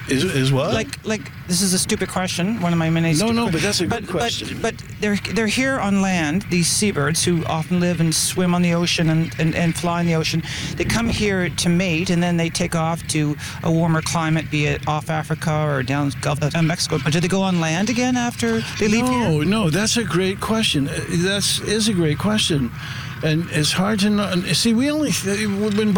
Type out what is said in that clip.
Is what? Like this is a stupid question. One of my many. No, but that's a good question. But they're here on land. These seabirds who often live and swim on the ocean and fly in the ocean. They come here to mate, and then they take off to a warmer climate, be it off Africa or down Gulf of Mexico. But do they go on land again after they leave here? No, that's a great question. That is a great question, and it's hard to know. See, we've been